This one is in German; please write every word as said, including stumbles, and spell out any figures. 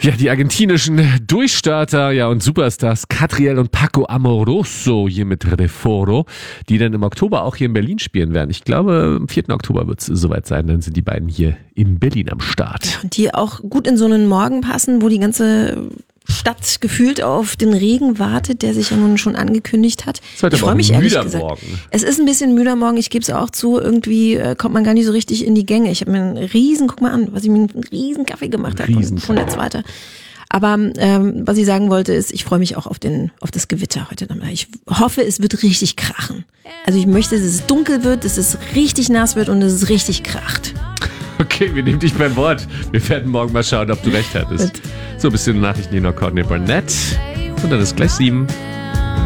Ja, die argentinischen Durchstarter ja und Superstars Catriel und Paco Amoroso hier mit Reforo, die dann im Oktober auch hier in Berlin spielen werden. Ich glaube, am vierten Oktober wird es soweit sein, dann sind die beiden hier in Berlin am Start. Die auch gut in so einen Morgen passen, wo die ganze Stadt gefühlt auf den Regen wartet, der sich ja nun schon angekündigt hat. Ich freue mich ehrlich gesagt. Morgen. Es ist ein bisschen müder morgen, ich gebe es auch zu, irgendwie äh, kommt man gar nicht so richtig in die Gänge. Ich habe mir einen riesen, guck mal an, was ich mir einen riesen Kaffee gemacht habe von, von der zweite. Aber ähm, was ich sagen wollte ist, ich freue mich auch auf den auf das Gewitter heute Nachmittag. Ich hoffe, es wird richtig krachen. Also ich möchte, dass es dunkel wird, dass es richtig nass wird und dass es richtig kracht. Okay, wir nehmen dich beim Wort. Wir werden morgen mal schauen, ob du recht hattest. So, bis zu den Nachrichten hier noch Courtney Barnett. Und dann ist gleich sieben.